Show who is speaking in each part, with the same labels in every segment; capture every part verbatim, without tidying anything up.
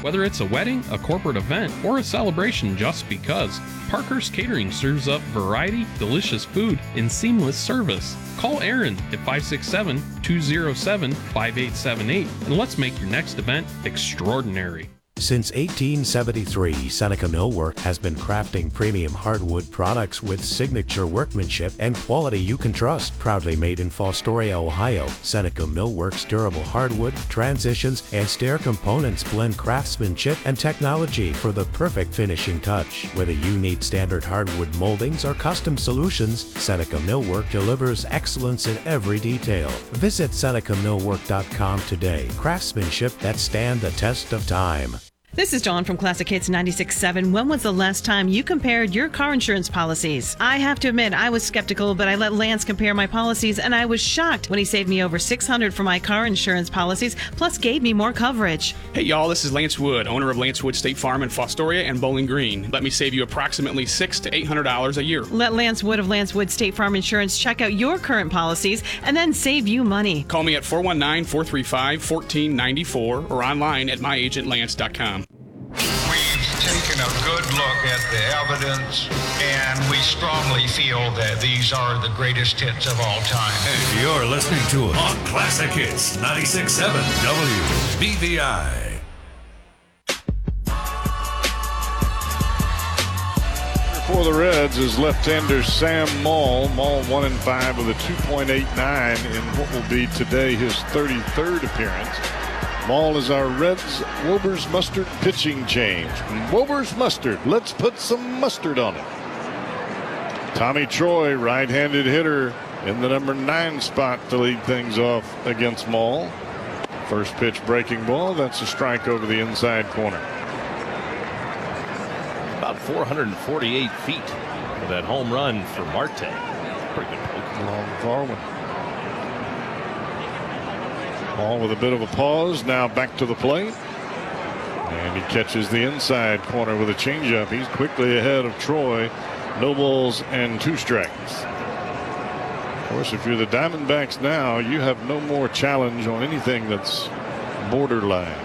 Speaker 1: Whether it's a wedding, a corporate event, or a celebration just because, Parker's Catering serves up variety, delicious food, and seamless service. Call Aaron at five six seven, two zero seven, five eight seven eight and let's make your next event extraordinary.
Speaker 2: Since eighteen seventy-three, Seneca Millwork has been crafting premium hardwood products with signature workmanship and quality you can trust. Proudly made in Fostoria, Ohio, Seneca Millwork's durable hardwood, transitions, and stair components blend craftsmanship and technology for the perfect finishing touch. Whether you need standard hardwood moldings or custom solutions, Seneca Millwork delivers excellence in every detail. Visit Seneca Millwork dot com today. Craftsmanship that stand the test of time.
Speaker 3: This is Dawn from Classic Hits ninety-six point seven. When was the last time you compared your car insurance policies? I have to admit, I was skeptical, but I let Lance compare my policies, and I was shocked when he saved me over six hundred dollars for my car insurance policies, plus gave me more coverage.
Speaker 4: Hey, y'all, this is Lance Wood, owner of Lance Wood State Farm in Fostoria and Bowling Green. Let me save you approximately six hundred to eight hundred dollars a year.
Speaker 3: Let Lance Wood of Lance Wood State Farm Insurance check out your current policies and then save you money.
Speaker 4: Call me at four one nine, four three five, one four nine four or online at my agent lance dot com.
Speaker 5: Taken a good look at the evidence, and we strongly feel that these are the greatest hits of all time.
Speaker 6: And you're listening to it on Classic Hits ninety-six point seven W B V I.
Speaker 7: For the Reds is left-hander Sam Maul. Maul one and five with a two point eight nine in what will be today his thirty-third appearance. Maul is our Reds Wober's Mustard pitching change. Wober's Mustard, let's put some mustard on it. Tommy Troy, right-handed hitter in the number nine spot to lead things off against Maul. First pitch breaking ball, that's a strike over the inside corner.
Speaker 8: About four hundred forty-eight feet for that home run for Marte. Pretty good poke.
Speaker 7: Long far one. Ball with a bit of a pause. Now back to the plate. And he catches the inside corner with a changeup. He's quickly ahead of Troy. No balls and two strikes. Of course, if you're the Diamondbacks now, you have no more challenge on anything that's borderline.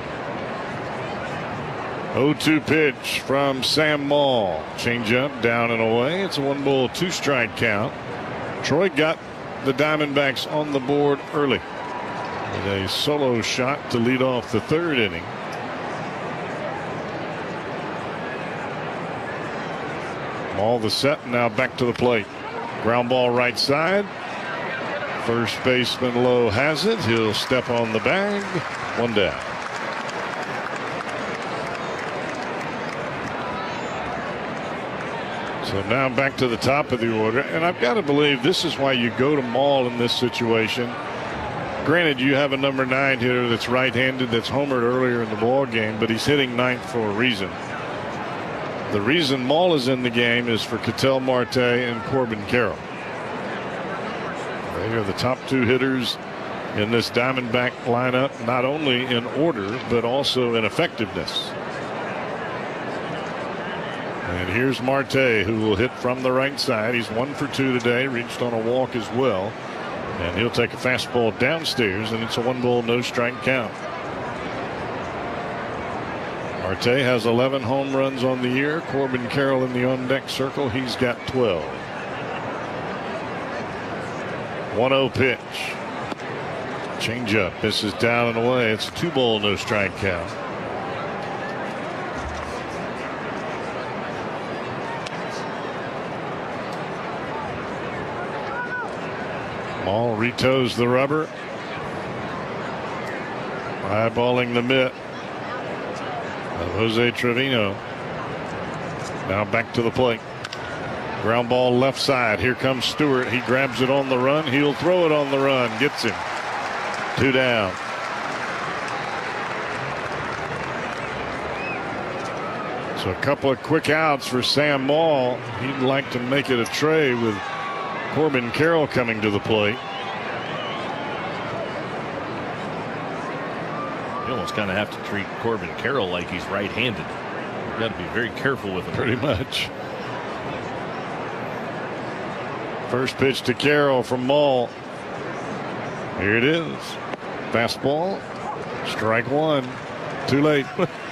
Speaker 7: oh two pitch from Sam Maul. Changeup down and away. It's a one ball, two strike count. Troy got the Diamondbacks on the board early with a solo shot to lead off the third inning. Maul the set, now back to the plate. Ground ball right side. First baseman Lowe has it. He'll step on the bag. One down. So now back to the top of the order. And I've got to believe this is why you go to Maul in this situation. Granted, you have a number nine hitter that's right-handed that's homered earlier in the ball game, but he's hitting ninth for a reason. The reason Maul is in the game is for Ketel Marte and Corbin Carroll. They are the top two hitters in this Diamondback lineup, not only in order, but also in effectiveness. And here's Marte, who will hit from the right side. He's one for two today, reached on a walk as well. And he'll take a fastball downstairs, and it's a one ball, no strike count. Marte has eleven home runs on the year. Corbin Carroll in the on deck circle, he's got twelve. one oh pitch. Changeup. This is down and away. It's a two ball, no strike count. Maul retoes the rubber. Eyeballing the mitt of Jose Trevino. Now back to the plate. Ground ball left side. Here comes Stewart. He grabs it on the run. He'll throw it on the run. Gets him. Two down. So a couple of quick outs for Sam Maul. He'd like to make it a tray with Corbin Carroll coming to the plate.
Speaker 8: You almost kind of have to treat Corbin Carroll like he's right-handed. You've got to be very careful with him.
Speaker 7: Pretty much. First pitch to Carroll from Maul. Here it is. Fastball. Strike one. Too late.